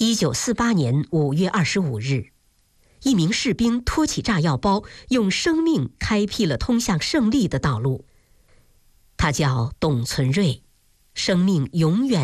1948年5月25日，一名士兵托起炸药包，用生命开辟了通向胜利的道路。他叫董存瑞，生命永远